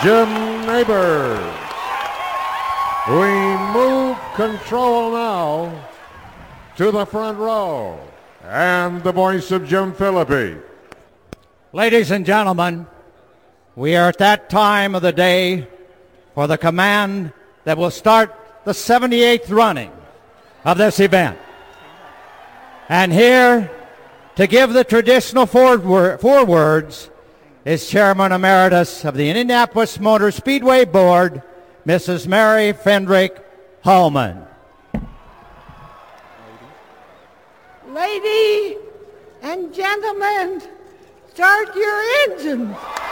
Jim Neighbors. We move control now to the front row and the voice of Jim Philippi. Ladies and gentlemen, we are at that time of the day for the command that will start the 78th running of this event. And here to give the traditional forewords is Chairman Emeritus of the Indianapolis Motor Speedway Board, Mrs. Mary Fendrick Hallman. Ladies and gentlemen, start your engines.